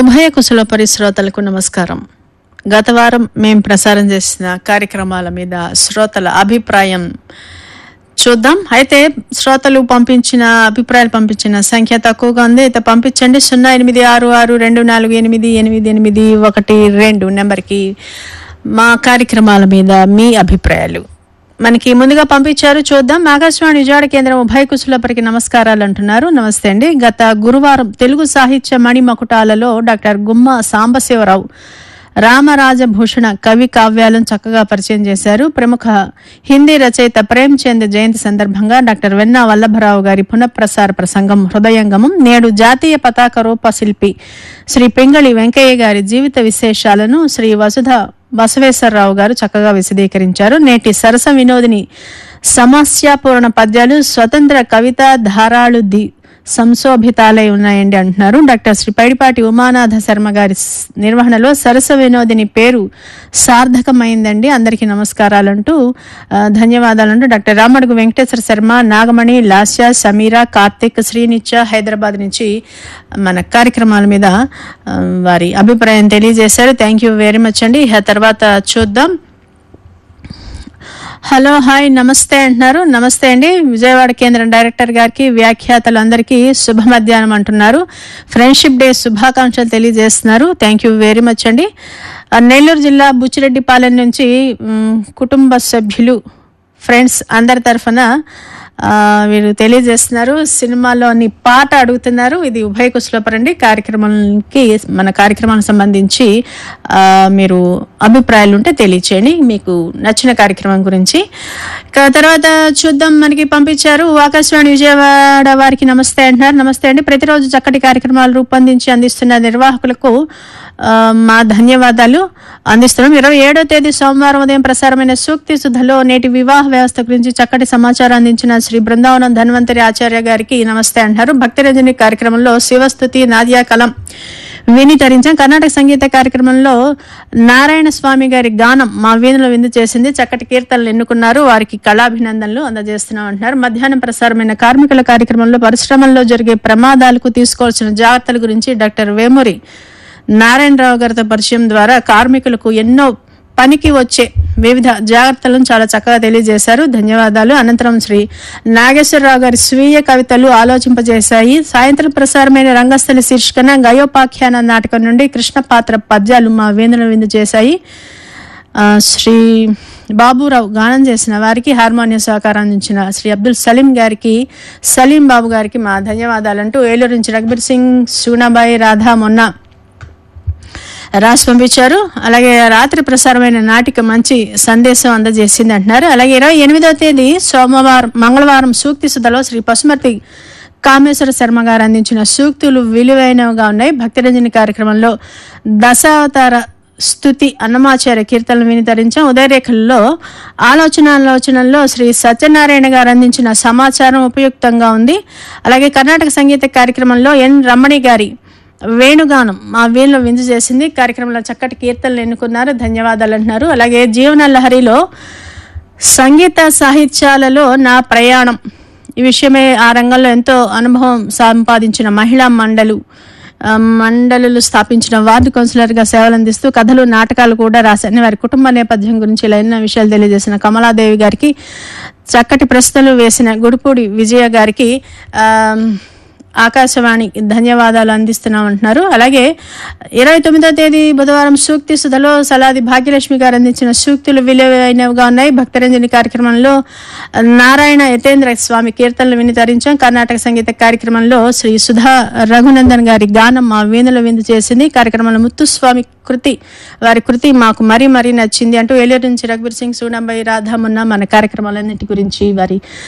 ఉభయ కుశల పరిశ్రోతలకు నమస్కారం. గత వారం మేము ప్రసారం చేసిన కార్యక్రమాల మీద శ్రోతల అభిప్రాయం చూద్దాం. అయితే శ్రోతలు అభిప్రాయాలు పంపించిన సంఖ్య తక్కువగా ఉంది. అయితే పంపించండి. 086624888812 నెంబర్కి మా కార్యక్రమాల మీద మీ అభిప్రాయాలు మనకి ముందుగా పంపించారు. చూద్దాం. ఆకాశవాణి విజయవాడ కేంద్రం ఉభయ కుశలపరికి నమస్కారాలు అంటున్నారు. నమస్తే అండి. గత గురువారం తెలుగు సాహిత్య మణిమకుటాలలో డాక్టర్ గుమ్మ సాంబశివరావు రామరాజభూషణ కవి కావ్యాలను చక్కగా పరిచయం చేశారు. ప్రముఖ హిందీ రచయిత ప్రేమ్ చంద్ జయంతి సందర్భంగా డాక్టర్ వెన్నా వల్లభరావు గారి పునఃప్రసార ప్రసంగం హృదయంగమం, నేడు జాతీయ పతాక రూపశిల్పి శ్రీ పింగళి వెంకయ్య గారి జీవిత విశేషాలను శ్రీ వసుధ బసవేశ్వరరావు గారు చక్కగా విశదీకరించారు. నేటి సరస వినోదిని సమస్యాపూర్ణ పద్యాలు స్వతంత్ర కవిత ధారాళు సంశోభితాలై ఉన్నాయండి అంటున్నారు. డాక్టర్ శ్రీ పైడిపాటి ఉమానాథ శర్మ గారి నిర్వహణలో సరస వినోదిని పేరు సార్థకమైందండి. అందరికీ నమస్కారాలంటూ ధన్యవాదాలంటూ డాక్టర్ రామడుగు వెంకటేశ్వర శర్మ, నాగమణి, లాస్య, సమీరా, కార్తిక్, శ్రీనిత్య హైదరాబాద్ నుంచి మన కార్యక్రమాల మీద వారి అభిప్రాయం తెలియజేశారు. థ్యాంక్ యూ వెరీ మచ్ అండి. తర్వాత చూద్దాం. హలో, హాయ్, నమస్తే అంటున్నారు. నమస్తే అండి. విజయవాడ కేంద్రం డైరెక్టర్ గారికి, వ్యాఖ్యాతలందరికీ శుభ మధ్యాహ్నం అంటున్నారు. ఫ్రెండ్షిప్ డే శుభాకాంక్షలు తెలియజేస్తున్నారు. థ్యాంక్ యూ వెరీ మచ్ అండి. నెల్లూరు జిల్లా బుచ్చిరెడ్డిపాలెం నుంచి కుటుంబ సభ్యులు, ఫ్రెండ్స్ అందరి తరఫున వీరు తెలియజేస్తున్నారు. సినిమాలోని పాట అడుగుతున్నారు. ఇది ఉభయ కుశలపరండి. మన కార్యక్రమానికి సంబంధించి మీరు అభిప్రాయాలు ఉంటే తెలియచేయండి, మీకు నచ్చిన కార్యక్రమం గురించి. తర్వాత చూద్దాం. మనకి పంపించారు. ఆకాశవాణి విజయవాడ వారికి నమస్తే అంటున్నారు. నమస్తే అండి. ప్రతిరోజు చక్కటి కార్యక్రమాలు రూపొందించి అందిస్తున్న నిర్వాహకులకు మా ధన్యవాదాలు అందిస్తున్నాం. 27వ తేదీ సోమవారం ఉదయం ప్రసారమైన సూక్తి సుధలో నేటి వివాహ వ్యవస్థ గురించి చక్కటి సమాచారం అందించిన శ్రీ బృందావనం ధన్వంతరి ఆచార్య గారికి నమస్తే అంటారు. భక్తిరంజని కార్యక్రమంలో శివస్తుతి, నాద్యా కలం వినితరించాం. కర్ణాటక సంగీత కార్యక్రమంలో నారాయణ స్వామి గారి గానం మా వీణులో విందు చేసింది. చక్కటి కీర్తనలు ఎన్నుకున్నారు. వారికి కళాభినందనలు అందజేస్తున్నాం అంటున్నారు. మధ్యాహ్నం ప్రసారమైన కార్మికుల కార్యక్రమంలో పరిశ్రమల్లో జరిగే ప్రమాదాలకు తీసుకోవాల్సిన జాగ్రత్తల గురించి డాక్టర్ వేమూరి నారాయణరావు గారితో పరిచయం ద్వారా కార్మికులకు ఎన్నో పనికి వచ్చే వివిధ జాగ్రత్తలను చాలా చక్కగా తెలియజేశారు. ధన్యవాదాలు. అనంతరం శ్రీ నాగేశ్వరరావు గారి స్వీయ కవితలు ఆలోచింపజేశాయి. సాయంత్రం ప్రసారమైన రంగస్థలి శీర్షికన గయోపాఖ్యాన నాటకం నుండి కృష్ణ పాత్ర పద్యాలు మా వేంద్ర విందు చేశాయి. శ్రీ బాబురావు గానం చేసిన వారికి హార్మోనియం సహకారం అందించిన శ్రీ అబ్దుల్ సలీం బాబు గారికి మా ధన్యవాదాలంటూ ఏలూరు నుంచి రఘుబీర్ సింగ్, సూనాబాయి, రాధా మొన్న రాసి పంపించారు. అలాగే రాత్రి ప్రసారమైన నాటిక మంచి సందేశం అందజేసింది అంటున్నారు. అలాగే 28వ తేదీ మంగళవారం సూక్తి సుధలో శ్రీ పశుమతి కామేశ్వర శర్మ గారు అందించిన సూక్తులు విలువైనవిగా ఉన్నాయి. భక్తిరంజని కార్యక్రమంలో దశావతార స్తుతి అన్నమాచార్య కీర్తనలు వినితరించాం. ఉదయరేఖల్లో ఆలోచనల్లో శ్రీ సత్యనారాయణ గారు అందించిన సమాచారం ఉపయుక్తంగా ఉంది. అలాగే కర్ణాటక సంగీత కార్యక్రమంలో ఎన్ రమణి గారి వేణుగానం మా వీళ్ళలో విందు చేసింది. కార్యక్రమంలో చక్కటి కీర్తనలు ఎన్నుకున్నారు. ధన్యవాదాలు అంటున్నారు. అలాగే జీవన లహరిలో సంగీత సాహిత్యాలలో నా ప్రయాణం ఈ విషయమే ఆ రంగంలో ఎంతో అనుభవం సంపాదించిన మహిళా మండలులు స్థాపించిన వార్డు కౌన్సిలర్గా సేవలు అందిస్తూ కథలు, నాటకాలు కూడా రాశారని వారి కుటుంబ నేపథ్యం గురించి ఇలా ఎన్నో విషయాలు తెలియజేసిన కమలాదేవి గారికి, చక్కటి ప్రశ్నలు వేసిన గుడిపూడి విజయ గారికి ఆకాశవాణి ధన్యవాదాలు అందిస్తున్నాం అంటున్నారు. అలాగే 29వ తేదీ బుధవారం సూక్తి సుధలో సలాది భాగ్యలక్ష్మి గారు అందించిన సూక్తులు విలువైనవిగా ఉన్నాయి. భక్తరంజని కార్యక్రమంలో నారాయణ యతేంద్ర స్వామి కీర్తనలు వినితరించాం. కర్ణాటక సంగీత కార్యక్రమంలో శ్రీ సుధా రఘునందన్ గారి గానం మా వీణులో విందు చేసింది. కార్యక్రమంలో ముత్తుస్వామి వారి కృతి మాకు మరీ నచ్చింది అంటూ ఏలూరు నుంచి రఘుబీర్ సింగ్, సూనాబాయి, రాధా మొన్న మన కార్యక్రమాలన్నిటి గురించి వారి